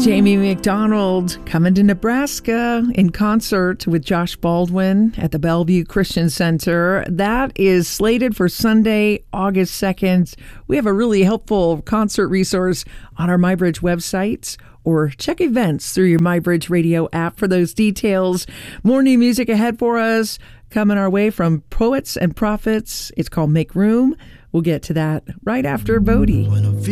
Jamie McDonald coming to Nebraska in concert with Josh Baldwin at the Bellevue Christian Center. That is slated for Sunday, August 2nd. We have a really helpful concert resource on our MyBridge website, or check events through your MyBridge Radio app for those details. More new music ahead for us coming our way from Poets and Prophets. It's called Make Room. We'll get to that right after Bodie.